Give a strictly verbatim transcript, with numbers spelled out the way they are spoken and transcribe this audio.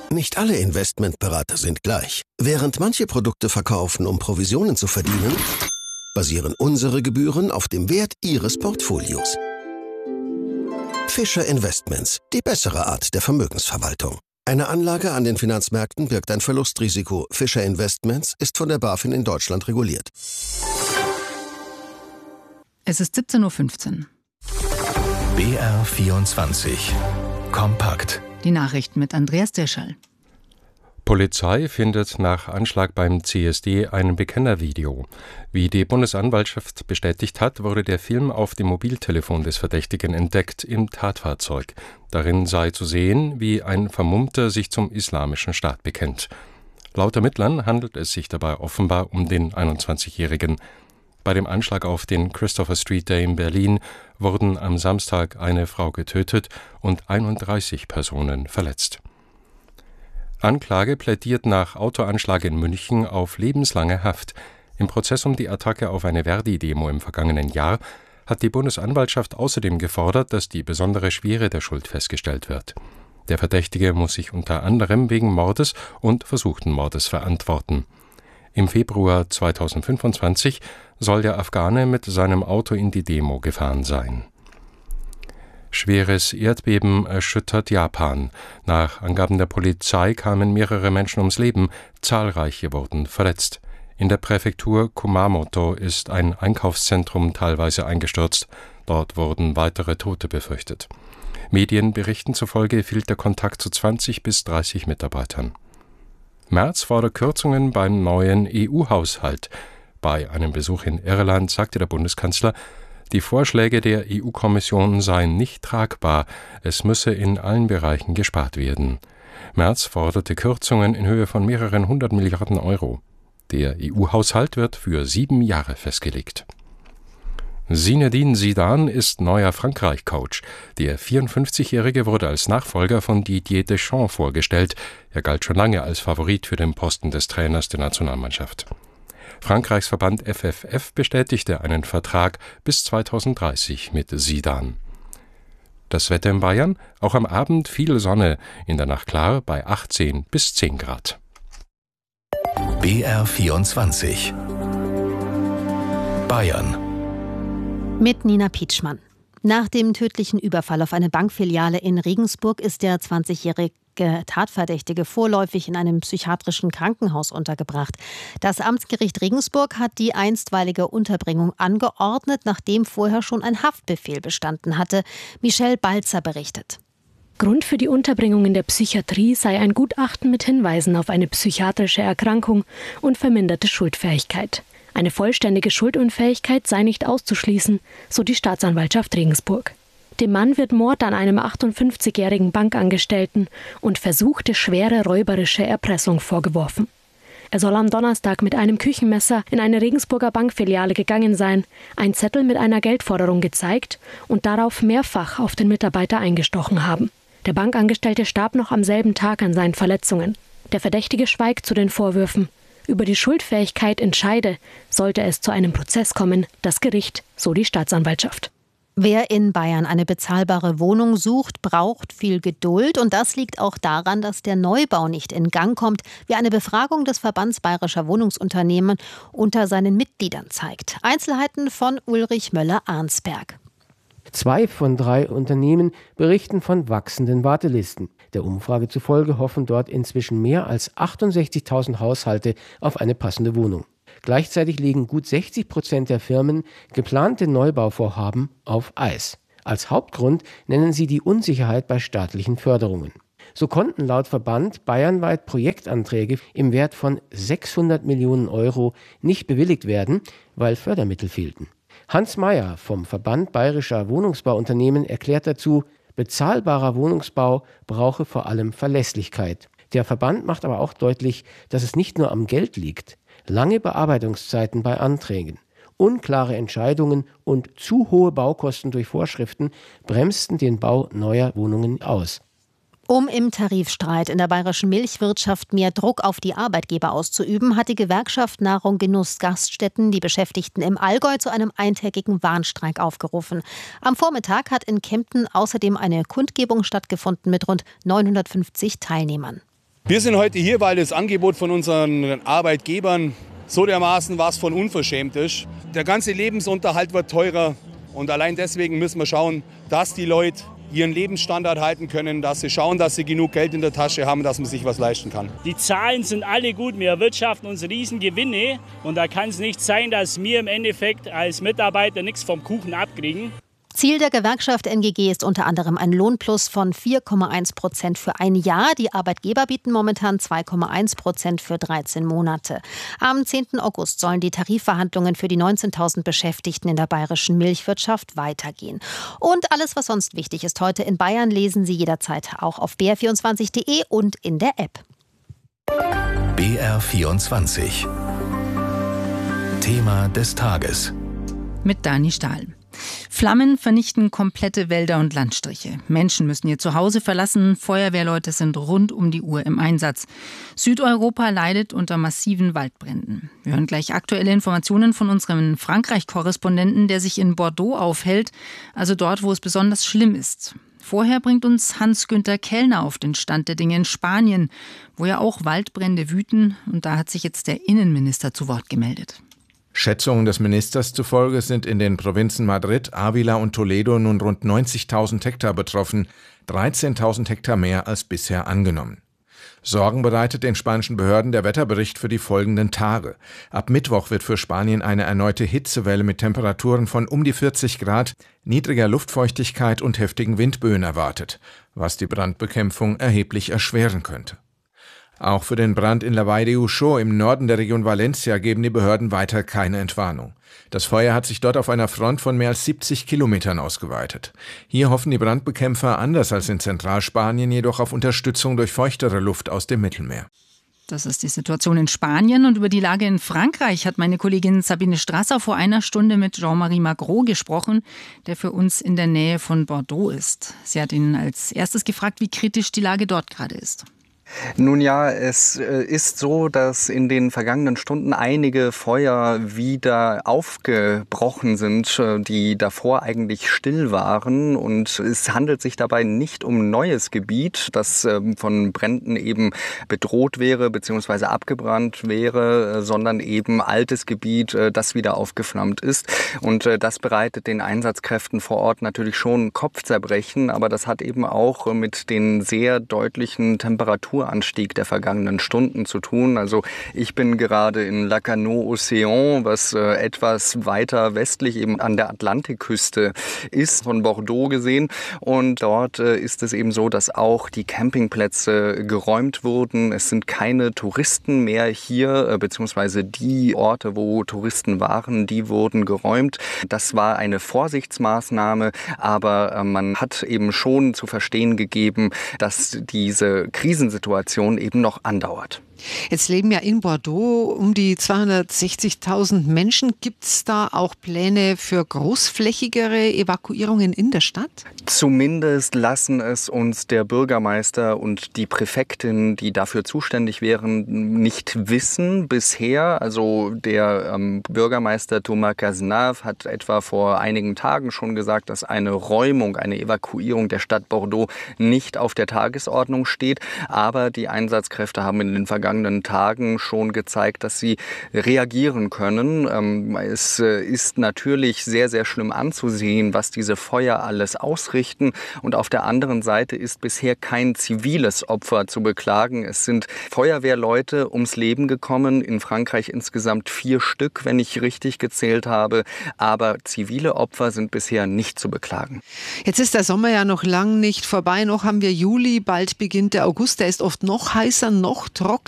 Nicht alle Investmentberater sind gleich. Während manche Produkte verkaufen, um Provisionen zu verdienen, basieren unsere Gebühren auf dem Wert Ihres Portfolios. Fischer Investments, die bessere Art der Vermögensverwaltung. Eine Anlage an den Finanzmärkten birgt ein Verlustrisiko. Fischer Investments ist von der BaFin in Deutschland reguliert. Es ist siebzehn Uhr fünfzehn. B R vierundzwanzig. Kompakt. Die Nachrichten mit Andreas Dirschall. Polizei findet nach Anschlag beim C S D ein Bekennervideo. Wie die Bundesanwaltschaft bestätigt hat, wurde der Film auf dem Mobiltelefon des Verdächtigen entdeckt im Tatfahrzeug. Darin sei zu sehen, wie ein Vermummter sich zum Islamischen Staat bekennt. Laut Ermittlern handelt es sich dabei offenbar um den einundzwanzigjährigen. Bei dem Anschlag auf den Christopher Street Day in Berlin wurden am Samstag eine Frau getötet und einunddreißig Personen verletzt. Anklage plädiert nach Autoanschlag in München auf lebenslange Haft. Im Prozess um die Attacke auf eine Verdi-Demo im vergangenen Jahr hat die Bundesanwaltschaft außerdem gefordert, dass die besondere Schwere der Schuld festgestellt wird. Der Verdächtige muss sich unter anderem wegen Mordes und versuchten Mordes verantworten. Im Februar zweitausendfünfundzwanzig soll der Afghane mit seinem Auto in die Demo gefahren sein. Schweres Erdbeben erschüttert Japan. Nach Angaben der Polizei kamen mehrere Menschen ums Leben, zahlreiche wurden verletzt. In der Präfektur Kumamoto ist ein Einkaufszentrum teilweise eingestürzt. Dort wurden weitere Tote befürchtet. Medienberichten zufolge fehlt der Kontakt zu zwanzig bis dreißig Mitarbeitern. Merz fordert Kürzungen beim neuen E U-Haushalt. Bei einem Besuch in Irland sagte der Bundeskanzler, die Vorschläge der E U-Kommission seien nicht tragbar, es müsse in allen Bereichen gespart werden. Merz forderte Kürzungen in Höhe von mehreren hundert Milliarden Euro. Der E U-Haushalt wird für sieben Jahre festgelegt. Zinedine Zidane ist neuer Frankreich-Coach. Der vierundfünfzigjährige wurde als Nachfolger von Didier Deschamps vorgestellt. Er galt schon lange als Favorit für den Posten des Trainers der Nationalmannschaft. Frankreichs Verband F F F bestätigte einen Vertrag bis zweitausenddreißig mit Zidane. Das Wetter in Bayern? Auch am Abend viel Sonne, in der Nacht klar bei achtzehn bis zehn Grad. B R vierundzwanzig. Bayern. Mit Nina Pietschmann. Nach dem tödlichen Überfall auf eine Bankfiliale in Regensburg ist der zwanzigjährige Tatverdächtige vorläufig in einem psychiatrischen Krankenhaus untergebracht. Das Amtsgericht Regensburg hat die einstweilige Unterbringung angeordnet, nachdem vorher schon ein Haftbefehl bestanden hatte. Michelle Balzer berichtet. Grund für die Unterbringung in der Psychiatrie sei ein Gutachten mit Hinweisen auf eine psychiatrische Erkrankung und verminderte Schuldfähigkeit. Eine vollständige Schuldunfähigkeit sei nicht auszuschließen, so die Staatsanwaltschaft Regensburg. Dem Mann wird Mord an einem achtundfünfzigjährigen Bankangestellten und versuchte schwere räuberische Erpressung vorgeworfen. Er soll am Donnerstag mit einem Küchenmesser in eine Regensburger Bankfiliale gegangen sein, ein Zettel mit einer Geldforderung gezeigt und darauf mehrfach auf den Mitarbeiter eingestochen haben. Der Bankangestellte starb noch am selben Tag an seinen Verletzungen. Der Verdächtige schweigt zu den Vorwürfen. Über die Schuldfähigkeit entscheide, sollte es zu einem Prozess kommen, das Gericht, so die Staatsanwaltschaft. Wer in Bayern eine bezahlbare Wohnung sucht, braucht viel Geduld. Und das liegt auch daran, dass der Neubau nicht in Gang kommt, wie eine Befragung des Verbands Bayerischer Wohnungsunternehmen unter seinen Mitgliedern zeigt. Einzelheiten von Ulrich Möller-Arnsberg. Zwei von drei Unternehmen berichten von wachsenden Wartelisten. Der Umfrage zufolge hoffen dort inzwischen mehr als achtundsechzigtausend Haushalte auf eine passende Wohnung. Gleichzeitig legen gut sechzig Prozent der Firmen geplante Neubauvorhaben auf Eis. Als Hauptgrund nennen sie die Unsicherheit bei staatlichen Förderungen. So konnten laut Verband bayernweit Projektanträge im Wert von sechshundert Millionen Euro nicht bewilligt werden, weil Fördermittel fehlten. Hans Mayer vom Verband Bayerischer Wohnungsbauunternehmen erklärt dazu, bezahlbarer Wohnungsbau brauche vor allem Verlässlichkeit. Der Verband macht aber auch deutlich, dass es nicht nur am Geld liegt. Lange Bearbeitungszeiten bei Anträgen, unklare Entscheidungen und zu hohe Baukosten durch Vorschriften bremsten den Bau neuer Wohnungen aus. Um im Tarifstreit in der bayerischen Milchwirtschaft mehr Druck auf die Arbeitgeber auszuüben, hat die Gewerkschaft Nahrung Genuss Gaststätten die Beschäftigten im Allgäu zu einem eintägigen Warnstreik aufgerufen. Am Vormittag hat in Kempten außerdem eine Kundgebung stattgefunden mit rund neunhundertfünfzig Teilnehmern. Wir sind heute hier, weil das Angebot von unseren Arbeitgebern so dermaßen was von unverschämt ist. Der ganze Lebensunterhalt wird teurer und allein deswegen müssen wir schauen, dass die Leute ihren Lebensstandard halten können, dass sie schauen, dass sie genug Geld in der Tasche haben, dass man sich was leisten kann. Die Zahlen sind alle gut, wir erwirtschaften uns Riesengewinne und da kann es nicht sein, dass wir im Endeffekt als Mitarbeiter nichts vom Kuchen abkriegen. Ziel der Gewerkschaft N G G ist unter anderem ein Lohnplus von vier Komma eins Prozent für ein Jahr. Die Arbeitgeber bieten momentan zwei Komma eins Prozent für dreizehn Monate. Am zehnten August sollen die Tarifverhandlungen für die neunzehntausend Beschäftigten in der bayerischen Milchwirtschaft weitergehen. Und alles, was sonst wichtig ist heute in Bayern, lesen Sie jederzeit auch auf b r vierundzwanzig punkt d e und in der App. B R vierundzwanzig. Thema des Tages. Mit Dani Stahl. Flammen vernichten komplette Wälder und Landstriche. Menschen müssen ihr Zuhause verlassen. Feuerwehrleute sind rund um die Uhr im Einsatz. Südeuropa leidet unter massiven Waldbränden. Wir hören gleich aktuelle Informationen von unserem Frankreich-Korrespondenten, der sich in Bordeaux aufhält, also dort, wo es besonders schlimm ist. Vorher bringt uns Hans-Günther Kellner auf den Stand der Dinge in Spanien, wo ja auch Waldbrände wüten. Und da hat sich jetzt der Innenminister zu Wort gemeldet. Schätzungen des Ministers zufolge sind in den Provinzen Madrid, Ávila und Toledo nun rund neunzigtausend Hektar betroffen, dreizehntausend Hektar mehr als bisher angenommen. Sorgen bereitet den spanischen Behörden der Wetterbericht für die folgenden Tage. Ab Mittwoch wird für Spanien eine erneute Hitzewelle mit Temperaturen von um die vierzig Grad, niedriger Luftfeuchtigkeit und heftigen Windböen erwartet, was die Brandbekämpfung erheblich erschweren könnte. Auch für den Brand in La Vall de Uxó im Norden der Region Valencia geben die Behörden weiter keine Entwarnung. Das Feuer hat sich dort auf einer Front von mehr als siebzig Kilometern ausgeweitet. Hier hoffen die Brandbekämpfer anders als in Zentralspanien jedoch auf Unterstützung durch feuchtere Luft aus dem Mittelmeer. Das ist die Situation in Spanien, und über die Lage in Frankreich hat meine Kollegin Sabine Strasser vor einer Stunde mit Jean-Marie Magro gesprochen, der für uns in der Nähe von Bordeaux ist. Sie hat ihn als erstes gefragt, wie kritisch die Lage dort gerade ist. Nun ja, es ist so, dass in den vergangenen Stunden einige Feuer wieder aufgebrochen sind, die davor eigentlich still waren. Und es handelt sich dabei nicht um neues Gebiet, das von Bränden eben bedroht wäre bzw. abgebrannt wäre, sondern eben altes Gebiet, das wieder aufgeflammt ist. Und das bereitet den Einsatzkräften vor Ort natürlich schon Kopfzerbrechen, aber das hat eben auch mit den sehr deutlichen Temperaturen Anstieg der vergangenen Stunden zu tun. Also ich bin gerade in Lacanau-Océan, was äh, etwas weiter westlich eben an der Atlantikküste ist, von Bordeaux gesehen. Und dort äh, ist es eben so, dass auch die Campingplätze geräumt wurden. Es sind keine Touristen mehr hier, äh, beziehungsweise die Orte, wo Touristen waren, die wurden geräumt. Das war eine Vorsichtsmaßnahme, aber äh, man hat eben schon zu verstehen gegeben, dass diese Krisensituation eben noch andauert. Jetzt leben ja in Bordeaux um die zweihundertsechzigtausend Menschen. Gibt es da auch Pläne für großflächigere Evakuierungen in der Stadt? Zumindest lassen es uns der Bürgermeister und die Präfektin, die dafür zuständig wären, nicht wissen bisher. Also der ähm, Bürgermeister Thomas Cazenave hat etwa vor einigen Tagen schon gesagt, dass eine Räumung, eine Evakuierung der Stadt Bordeaux nicht auf der Tagesordnung steht. Aber die Einsatzkräfte haben in den vergangenen Tagen schon gezeigt, dass sie reagieren können. Es ist natürlich sehr, sehr schlimm anzusehen, was diese Feuer alles ausrichten. Und auf der anderen Seite ist bisher kein ziviles Opfer zu beklagen. Es sind Feuerwehrleute ums Leben gekommen, in Frankreich insgesamt vier Stück, wenn ich richtig gezählt habe. Aber zivile Opfer sind bisher nicht zu beklagen. Jetzt ist der Sommer ja noch lang nicht vorbei. Noch haben wir Juli, bald beginnt der August. Der ist oft noch heißer, noch trockener.